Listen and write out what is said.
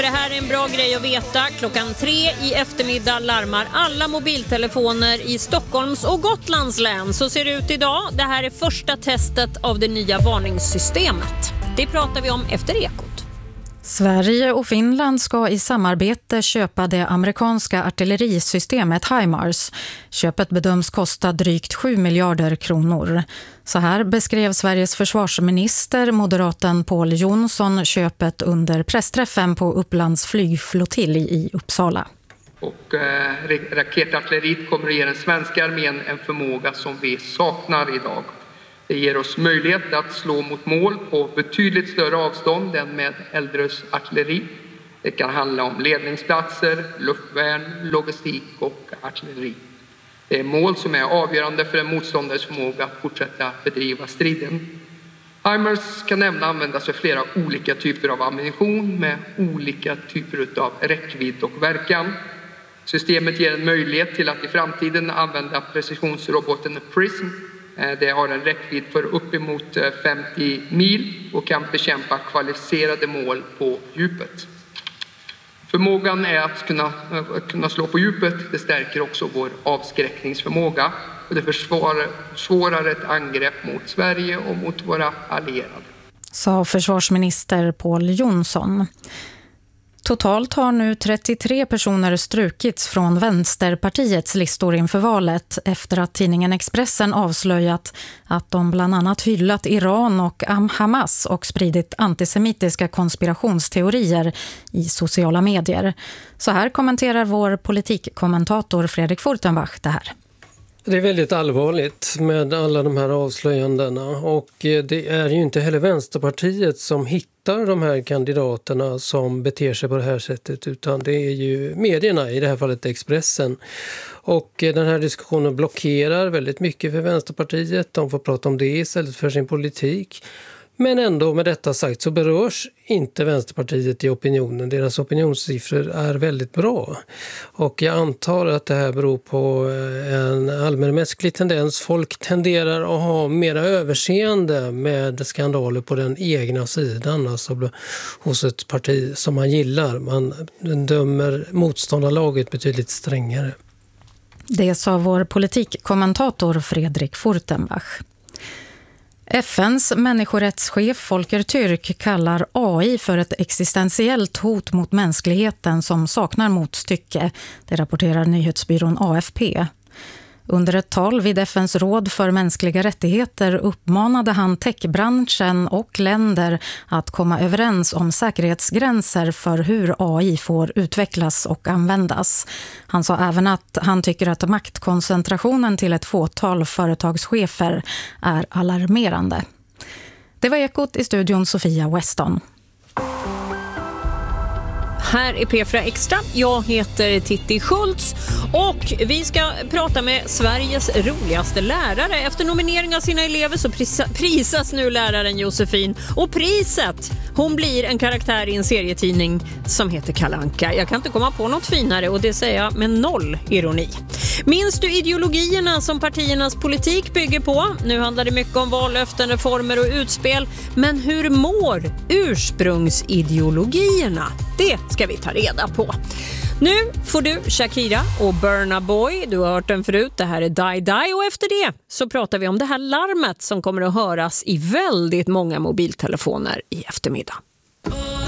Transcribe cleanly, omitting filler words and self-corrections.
för det här är en bra grej att veta. 3:00 i eftermiddag larmar alla mobiltelefoner i Stockholms och Gotlands län. Så ser det ut idag. Det här är första testet av det nya varningssystemet. Det pratar vi om efter Ekot. Sverige och Finland ska i samarbete köpa det amerikanska artillerisystemet HIMARS. Köpet bedöms kosta drygt 7 miljarder kronor. Så här beskrev Sveriges försvarsminister, moderaten Pål Jonsson, köpet under pressträffen på Upplands flygflottilj i Uppsala. Och raketartilleriet kommer att ge den svenska armén en förmåga som vi saknar idag. Det ger oss möjlighet att slå mot mål på betydligt större avstånd än med äldres artilleri. Det kan handla om ledningsplatser, luftvärn, logistik och artilleri. Det är mål som är avgörande för en motståndares förmåga att fortsätta bedriva striden. HIMARS kan även användas för flera olika typer av ammunition med olika typer av räckvidd och verkan. Systemet ger en möjlighet till att i framtiden använda precisionsroboten PRISM. Det har en räckvidd för uppemot 50 mil och kan bekämpa kvalificerade mål på djupet. Förmågan är att kunna slå på djupet. Det stärker också vår avskräckningsförmåga och det försvårar ett angrepp mot Sverige och mot våra allierade. Sa försvarsminister Pål Jonsson. Totalt har nu 33 personer strukits från Vänsterpartiets listor inför valet efter att tidningen Expressen avslöjat att de bland annat hyllat Iran och Hamas och spridit antisemitiska konspirationsteorier i sociala medier. Så här kommenterar vår politikkommentator Fredrik Furtenbach det här. Det är väldigt allvarligt med alla de här avslöjandena och det är ju inte heller Vänsterpartiet som hittar de här kandidaterna som beter sig på det här sättet, utan det är ju medierna, i det här fallet Expressen. Och den här diskussionen blockerar väldigt mycket för Vänsterpartiet. De får prata om det istället för sin politik. Men ändå med detta sagt så berörs inte Vänsterpartiet i opinionen. Deras opinionssiffror är väldigt bra. Och jag antar att det här beror på en allmänmänsklig tendens. Folk tenderar att ha mera överseende med skandaler på den egna sidan. Alltså hos ett parti som man gillar. Man dömer motståndarlaget betydligt strängare. Det sa vår politikkommentator Fredrik Furtenbach. FNs människorättschef Volker Türk kallar AI för ett existentiellt hot mot mänskligheten som saknar motstycke. Det rapporterar nyhetsbyrån AFP. Under ett tal vid FNs råd för mänskliga rättigheter uppmanade han techbranschen och länder att komma överens om säkerhetsgränser för hur AI får utvecklas och användas. Han sa även att han tycker att maktkoncentrationen till ett fåtal företagschefer är alarmerande. Det var Ekot, i studion Sofia Weston. Här är P4 Extra. Jag heter Titti Schultz och vi ska prata med Sveriges roligaste lärare. Efter nominering av sina elever så prisas nu läraren Josefin. Och priset, hon blir en karaktär i en serietidning som heter Kalle Anka. Jag kan inte komma på något finare och det säger jag med noll ironi. Minns du ideologierna som partiernas politik bygger på? Nu handlar det mycket om vallöften, reformer och utspel. Men hur mår ursprungsideologierna? Det ska vi ta reda på. Nu får du Shakira och Burna Boy. Du har hört den förut. Det här är Die Die och efter det så pratar vi om det här larmet som kommer att höras i väldigt många mobiltelefoner i eftermiddag.